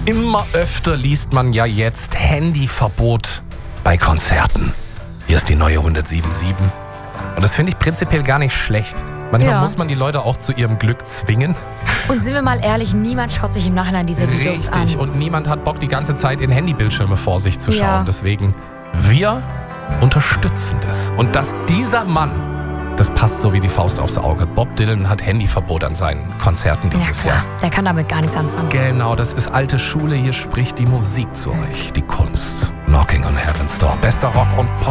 Immer öfter liest man ja jetzt Handyverbot bei Konzerten. Hier ist die neue 107.7. Und das finde ich prinzipiell gar nicht schlecht. Manchmal muss man die Leute auch zu ihrem Glück zwingen. Und sind wir mal ehrlich, niemand schaut sich im Nachhinein diese Videos an. Richtig, und niemand hat Bock, die ganze Zeit in Handybildschirme vor sich zu schauen. Ja. Deswegen, wir unterstützen das. Und dass dieser Mann, das passt so wie die Faust aufs Auge. Bob Dylan hat Handyverbot an seinen Konzerten dieses Jahr. Der kann damit gar nichts anfangen. Genau, das ist alte Schule. Hier spricht die Musik zu euch, die Kunst. Knocking on Heaven's Door. Bester Rock und Pop.